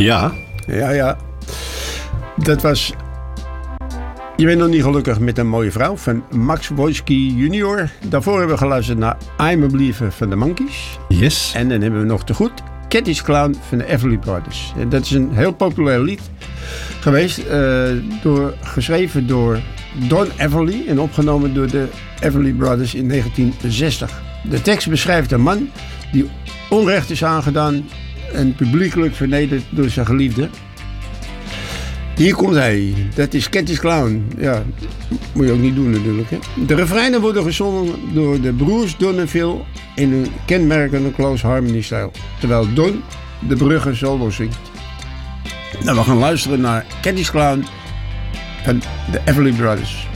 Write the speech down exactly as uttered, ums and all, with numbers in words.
Ja. Ja, ja. Dat was... Je bent nog niet gelukkig met een mooie vrouw van Max Wojcicki junior Daarvoor hebben we geluisterd naar I'm a Believer van de Monkees. Yes. En dan hebben we nog te goed Cat is Clown van de Everly Brothers. En dat is een heel populair lied geweest. Uh, door, geschreven door Don Everly en opgenomen door de Everly Brothers in negentien zestig. De tekst beschrijft een man die onrecht is aangedaan en publiekelijk vernederd door zijn geliefde. Hier komt hij. Dat is Cat is Clown. Ja, moet je ook niet doen natuurlijk. Hè? De refreinen worden gezongen door de broers Donneville in een kenmerkende close harmony stijl. Terwijl Don de bruggen solo zingt. Nou, we gaan luisteren naar Cat is Clown van de Everly Brothers.